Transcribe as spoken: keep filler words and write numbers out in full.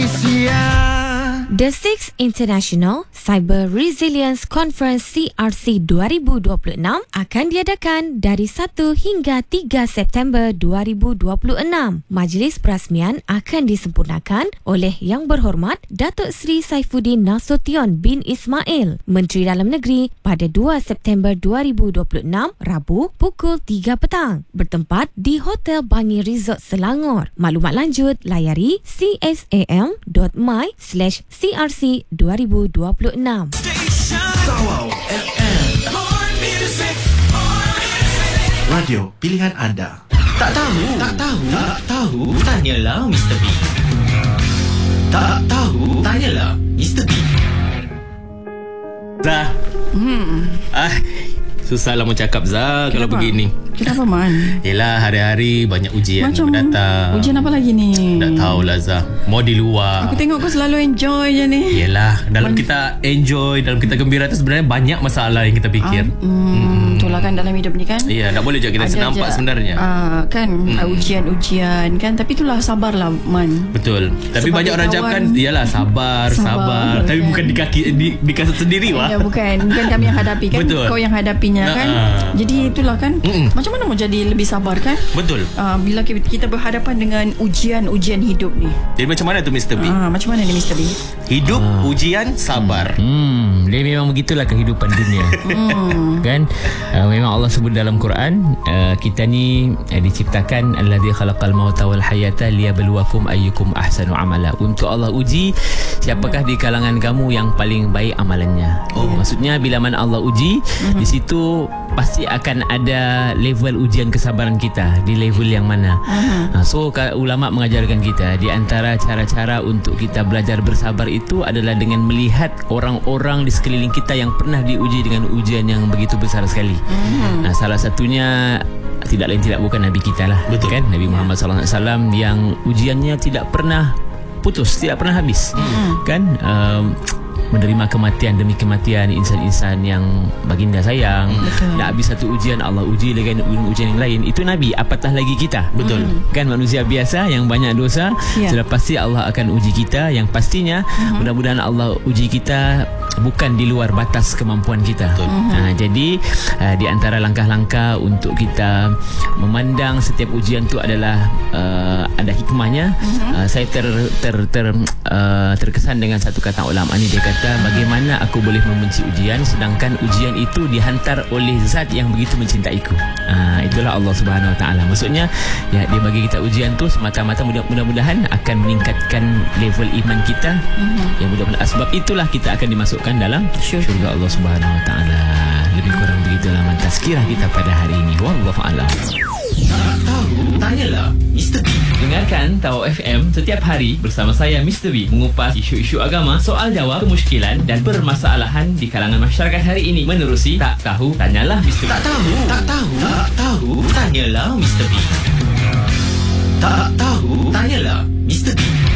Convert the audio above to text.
Malaysia. The sixth International Cyber Resilience Conference C R C dua ribu dua puluh enam akan diadakan dari satu hingga tiga September dua ribu dua puluh enam. Majlis perasmian akan disempurnakan oleh Yang Berhormat Datuk Seri Saifuddin Nasution bin Ismail, Menteri Dalam Negeri, pada dua September dua ribu dua puluh enam, Rabu, pukul tiga petang, bertempat di Hotel Bangi Resort Selangor. Maklumat lanjut layari csam dot my slash C R C dua ribu dua puluh enam. Tawau F M, radio pilihan anda. Tak tahu? Tak tahu? Tak tahu? Tanyalah Mister B. Tak tahu? Tanyalah Mister B. Zah. Hmm. Ah, susah lah mau cakap Zah kalau begini. Kenapa Man? Yelah, hari-hari banyak ujian Macam datang. ujian apa lagi ni? Tak tahulah Zah. Mau di luar. Aku tengok kau selalu enjoy je ni. Yelah, dalam Man- kita enjoy, dalam kita gembira tu sebenarnya banyak masalah yang kita fikir. Ah, hmm, itulah kan dalam hidup ni kan. Ya, tak boleh je kita Ada senampak je, sebenarnya. ah, Kan ah, ujian-ujian kan. Tapi itulah sabarlah Man. Betul. Tapi Sebagai banyak orang kawan- cakapkan iyalah sabar, sabar, Sabar, Tapi kan. bukan di kaki di, di kasut sendiri wah. Ya, bukan Bukan kami yang hadapi kan. Betul. Kau yang hadapinya kan. Ah. Jadi itulah kan. Mm-mm. Macam mana mau jadi lebih sabar kan. Betul. Ah, bila ki- kita berhadapan dengan ujian-ujian hidup ni. Jadi macam mana tu Mister B? Ah, macam mana ni Mister B? Hidup, ujian, sabar. Hmm, dia memang begitulah kehidupan dunia. Hmm. Kan uh, memang Allah sebut dalam Quran, uh, kita ni uh, diciptakan allazi khalaqal mauta wal hayata liyabluwakum ayyukum ahsanu amala. Untuk Allah uji siapakah di kalangan kamu yang paling baik amalannya. Oh. Maksudnya bila mana Allah uji, mm-hmm. di situ pasti akan ada level ujian kesabaran kita, di level yang mana. Uh-huh. So ulama mengajarkan kita di antara cara-cara untuk kita belajar bersabar itu adalah dengan melihat orang-orang di sekeliling kita yang pernah diuji dengan ujian yang begitu besar sekali. Uh-huh. Nah, salah satunya tidak lain tidak bukan Nabi kita lah. Betul. Kan Nabi Muhammad sallallahu alaihi wasallam yang ujiannya tidak pernah putus, tidak pernah habis. Uh-huh. Kan um, menerima kematian demi kematian insan-insan yang baginda sayang. Betul. Dah habis satu ujian, Allah uji dengan ujian yang lain. Itu Nabi, apatah lagi kita. Betul. Hmm. Kan manusia biasa yang banyak dosa, Ya. sudah pasti Allah akan uji kita. Yang pastinya uh-huh. mudah-mudahan Allah uji kita bukan di luar batas kemampuan kita. Betul. Ha, jadi uh, di antara langkah-langkah untuk kita memandang setiap ujian tu adalah uh, ada hikmahnya. Uh-huh. Uh, saya ter ter ter uh, terkesan dengan satu kata ulama ni, dia kata, bagaimana aku boleh membenci ujian sedangkan ujian itu dihantar oleh zat yang begitu mencintaiku. Uh, itulah Allah Subhanahu Wa Taala. Maksudnya ya, dia bagi kita ujian tu semata-mata mudah-mudahan akan meningkatkan level iman kita. Uh-huh. Yang mudah-mudahan sebab itulah kita akan dimasukkan dalam syurga Allah Subhanahu Wa Taala. Lebih kurang begitulah tazkirah kita pada hari ini. Wallahu a'lam. Tak tahu? Tanyalah Mister B. Dengarkan Tawau F M setiap hari bersama saya Mister B mengupas isu-isu agama, soal jawab, kemusykilan dan permasalahan di kalangan masyarakat hari ini menerusi Tak Tahu Tanyalah Mister B. Tak tahu? Tak tahu? Tak tahu? Tanyalah Mister B. Tak tahu? Tanyalah Mister B.